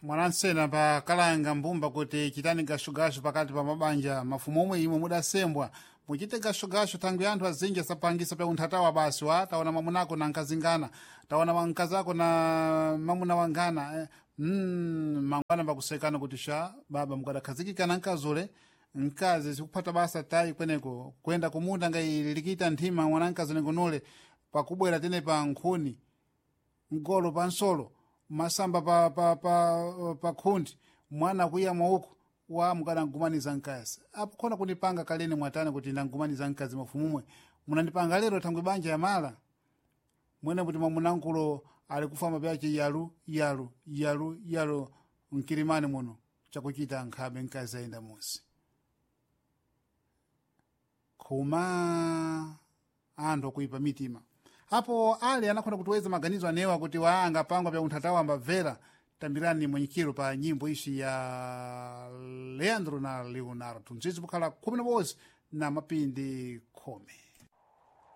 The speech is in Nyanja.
mwanansena pa kalanga mbumba kuti chitani gashugashu pakati pa mabanja mafumu omwe imwe mudasembwa muchite gashugashu tangu anthu azinji asapangisa pa unthatawa basi wa taona mamunako na nkazingana taona mkazako na mamuna wangana mangwana pakusekana kuti sha baba mukadakhazikika na nkazule mkazi sikupata basa tayi kweneko kwenda kumunda ngailikita nthima mwanankazi nengonole pakubwera tene pa nkhuni ngolo pa nsolo masamba pa khundi mwana kuya mwauko wa mukadangumaniza nkazi apo khona kunipanga kalene mwatana kuti ndangumaniza nkazi mafumumwe munandipanga lero thangwe banja ya mala mwene kuti mamunankulo ali kufama byache yalu mkirimani muno chakuchita nkhabe nkazi aenda musi kuma ando kuipa mitima hapo ali anakwenda kutuweza maganizo anewa kuti waanga pangwa pya unthatawa ambabvera tambirani mwenyekiro pa nyimbo ishi ya Leandro na Leonardo tunzizi bukhala 10 na mapindi 10.